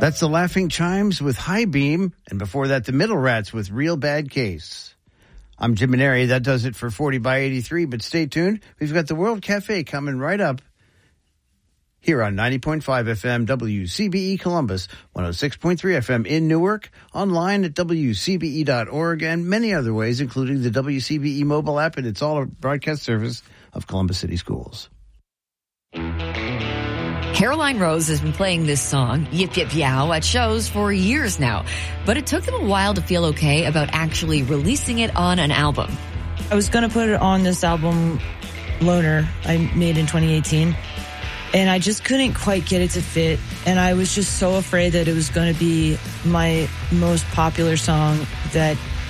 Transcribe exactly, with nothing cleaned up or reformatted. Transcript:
That's the Laughing Chimes with High Beam, and before that, the Middle Rats with Real Bad Case. I'm Jim Maneri. That does it for forty by eighty-three, but stay tuned. We've got the World Cafe coming right up here on ninety point five F M W C B E Columbus, one oh six point three F M in Newark, online at W C B E dot org, and many other ways, including the W C B E mobile app, and it's all a broadcast service of Columbus City Schools. Caroline Rose has been playing this song, Yip Yip Yow, at shows for years now, but it took them a while to feel okay about actually releasing it on an album. I was going to put it on this album, Loner, I made in twenty eighteen, and I just couldn't quite get it to fit, and I was just so afraid that it was going to be my most popular song that